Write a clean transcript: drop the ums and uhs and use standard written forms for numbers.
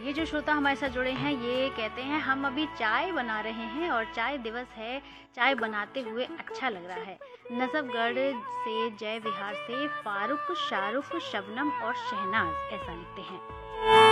ये जो श्रोता हमारे साथ जुड़े हैं ये कहते हैं हम अभी चाय बना रहे हैं और चाय दिवस है, चाय बनाते हुए अच्छा लग रहा है। नजफगढ़ से, जय विहार से फारूक, शाहरुख, शबनम और शहनाज ऐसा लिखते हैं।